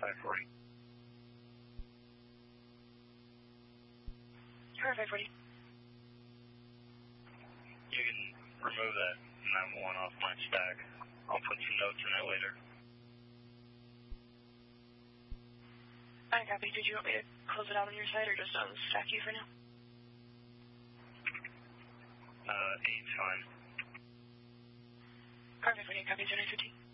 540. Car 540. You can remove that 911 off my stack. I'll put some notes in it later. I copy. Did you want me to close it out on your side or just stack you for now? 8's fine. Car 540, copy 0915.